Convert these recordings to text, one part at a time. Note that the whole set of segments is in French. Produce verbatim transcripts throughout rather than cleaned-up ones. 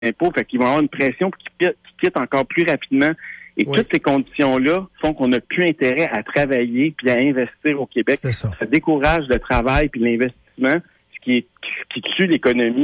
impôts, fait qu'ils vont avoir une pression pour qu'ils quittent, qu'ils quittent encore plus rapidement. Et oui. Toutes ces conditions-là font qu'on n'a plus intérêt à travailler puis à investir au Québec. C'est ça. Ça décourage le travail puis l'investissement, ce qui, est, qui tue l'économie.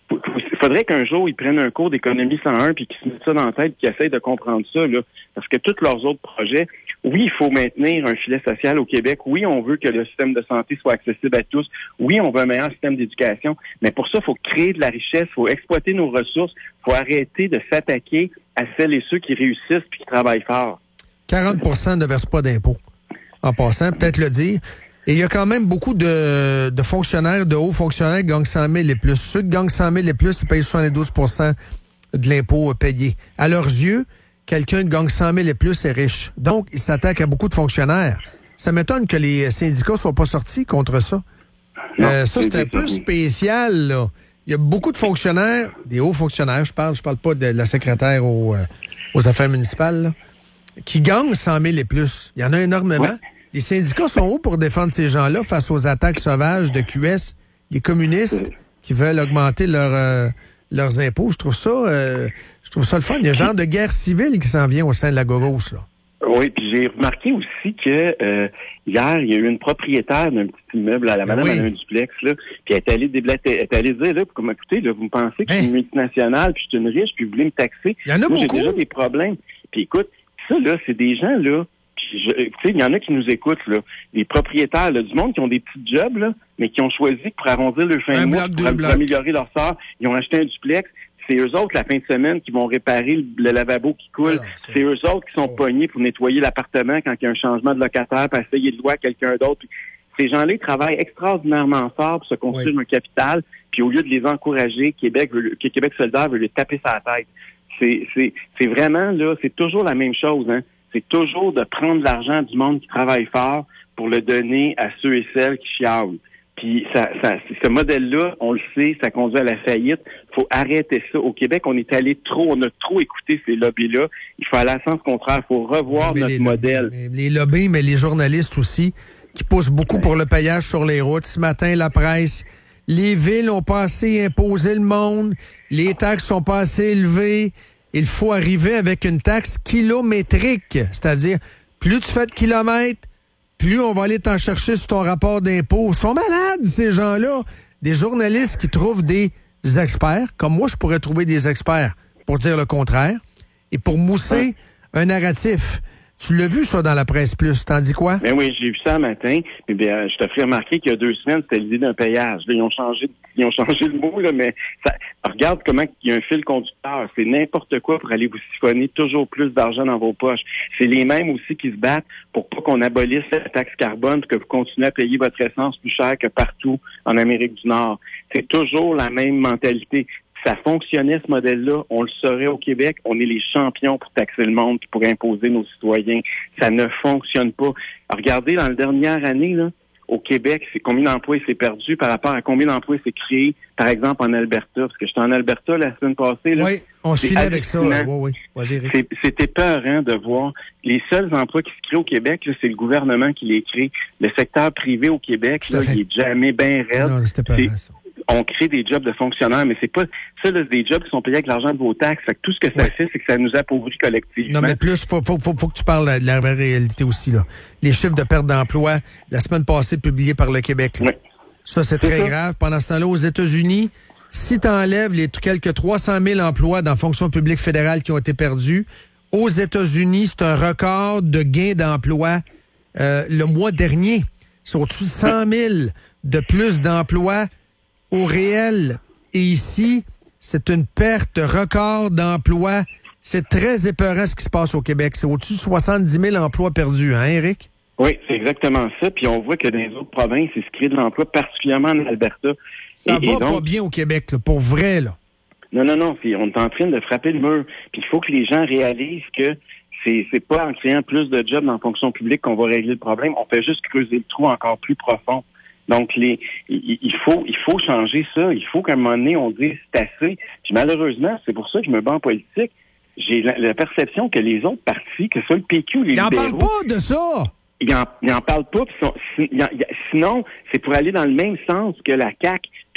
Il faudrait qu'un jour, ils prennent un cours d'économie cent un puis qu'ils se mettent ça dans la tête, qu'ils essayent de comprendre ça, là. Parce que tous leurs autres projets, oui, il faut maintenir un filet social au Québec. Oui, on veut que le système de santé soit accessible à tous. Oui, on veut un meilleur système d'éducation. Mais pour ça, il faut créer de la richesse, il faut exploiter nos ressources, il faut arrêter de s'attaquer à celles et ceux qui réussissent et qui travaillent fort. quarante pour cent ne versent pas d'impôts. En passant, peut-être le dire. Et il y a quand même beaucoup de, de fonctionnaires, de hauts fonctionnaires qui gagnent cent mille et plus. Ceux qui gagnent cent mille et plus, ils payent soixante-douze pour cent de l'impôt payé. À leurs yeux, quelqu'un qui gagne cent mille et plus est riche. Donc, ils s'attaquent à beaucoup de fonctionnaires. Ça m'étonne que les syndicats ne soient pas sortis contre ça. Non, euh, ça, c'est, c'est un peu spécial, là. Il y a beaucoup de fonctionnaires, des hauts fonctionnaires, je parle, je parle pas de la secrétaire aux, euh, aux affaires municipales, là, qui gagnent cent mille et plus. Il y en a énormément. Ouais. Les syndicats sont hauts pour défendre ces gens-là face aux attaques sauvages de Q S, les communistes qui veulent augmenter leur, euh, leurs impôts. Je trouve ça euh, je trouve ça le fun. Il y a un genre de guerre civile qui s'en vient au sein de la gauche, là. Oui, puis j'ai remarqué aussi que euh, hier, il y a eu une propriétaire d'un petit immeuble à la madame, oui. Elle a un duplex, là, puis elle est allée déblater, elle est allée dire, là, comme écoutez, là, vous me pensez que hein? Je suis une multinationale, puis je suis une riche, puis vous voulez me taxer. Il y en a Moi, beaucoup. J'ai déjà des problèmes. Puis écoute, ça, là, c'est des gens, là, tu sais, il y en a qui nous écoutent, là, des propriétaires, là, du monde qui ont des petits jobs, là, mais qui ont choisi pour arrondir leur fin de mois, pour, pour améliorer leur sort, ils ont acheté un duplex. C'est eux autres, la fin de semaine, qui vont réparer le, le lavabo qui coule. Alors, c'est... c'est eux autres qui sont oh. pognés pour nettoyer l'appartement quand il y a un changement de locataire, pour essayer de louer à quelqu'un d'autre. Puis, ces gens-là, ils travaillent extraordinairement fort pour se construire oui. un capital. Puis au lieu de les encourager, Québec veut, Québec solidaire veut les taper sa tête. C'est, c'est, c'est vraiment, là, c'est toujours la même chose, hein. C'est toujours de prendre l'argent du monde qui travaille fort pour le donner à ceux et celles qui chialent. Puis ça, ça, ce modèle-là, on le sait, ça conduit à la faillite. Il faut arrêter ça. Au Québec, on est allé trop, on a trop écouté ces lobbies-là. Il faut aller à sens contraire. Il faut revoir mais notre les modèle. Lobbies, les lobbies, mais les journalistes aussi, qui poussent beaucoup pour le payage sur les routes. Ce matin, la presse, les villes ont pas assez imposé le monde, les taxes sont pas assez élevées. Il faut arriver avec une taxe kilométrique, c'est-à-dire plus tu fais de kilomètres, plus on va aller t'en chercher sur ton rapport d'impôt. Ils sont malades, ces gens-là. Des journalistes qui trouvent des experts, comme moi, je pourrais trouver des experts pour dire le contraire, et pour mousser un narratif. Tu l'as vu, ça, dans la presse plus. T'en dis quoi? Ben oui, j'ai vu ça un matin. Mais bien, je te ferai remarquer qu'il y a deux semaines, c'était l'idée d'un payage. Là, ils ont changé, ils ont changé le mot, là, mais ça, regarde comment il y a un fil conducteur. C'est n'importe quoi pour aller vous siphonner toujours plus d'argent dans vos poches. C'est les mêmes aussi qui se battent pour pas qu'on abolisse la taxe carbone, pour que vous continuez à payer votre essence plus cher que partout en Amérique du Nord. C'est toujours la même mentalité. Ça fonctionnait, ce modèle-là. On le saurait au Québec. On est les champions pour taxer le monde et pour imposer nos citoyens. Ça ne fonctionne pas. Alors, regardez, dans la dernière année, là, au Québec, c'est combien d'emplois s'est perdu par rapport à combien d'emplois s'est créé, par exemple, en Alberta. Parce que j'étais en Alberta la semaine passée. Là, oui, on se filait avec ça. Là. Oui, oui. Vas-y, c'est, c'était peurant de voir. Les seuls emplois qui se créent au Québec, là, c'est le gouvernement qui les crée. Le secteur privé au Québec, là, il est jamais bien raide. Non, c'était peurant, ça. On crée des jobs de fonctionnaires, mais c'est pas ça, là, c'est des jobs qui sont payés avec l'argent de vos taxes. Fait que tout ce que ça ouais. fait, c'est que ça nous appauvrit collectivement. Non, mais plus, faut, faut, faut, faut que tu parles de la vraie réalité aussi, là. Les chiffres de perte d'emploi, la semaine passée, publiés par le Québec, là. Ouais. Ça, c'est, c'est très ça. grave. Pendant ce temps-là, aux États-Unis, si tu enlèves les quelques trois cent mille emplois dans la fonction publique fédérale qui ont été perdus, aux États-Unis, c'est un record de gains d'emploi euh, le mois dernier. C'est au-dessus de cent mille de plus d'emplois au réel. Et ici, c'est une perte record d'emplois. C'est très épeurant ce qui se passe au Québec. C'est au-dessus de soixante-dix mille emplois perdus, hein, Éric? Oui, c'est exactement ça. Puis on voit que dans les autres provinces, il se crée de l'emploi, particulièrement en Alberta. Ça et, va et donc, pas bien au Québec, là, pour vrai, là. Non, non, non. On est en train de frapper le mur. Puis il faut que les gens réalisent que c'est, c'est pas en créant plus de jobs dans la fonction publique qu'on va régler le problème. On fait juste creuser le trou encore plus profond. Donc, les, il, il faut, il faut changer ça. Il faut qu'à un moment donné, on dise c'est assez. Puis malheureusement, c'est pour ça que je me bats en politique. J'ai la, la perception que les autres partis, que ce soit le P Q ou les ils libéraux... Ils n'en parlent pas de ça! Ils n'en parlent pas. Pis sont, si, y a, y a, sinon, c'est pour aller dans le même sens que la C A Q puis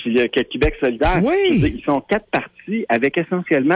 puis euh, que Québec solidaire. Oui. Ils sont quatre partis avec essentiellement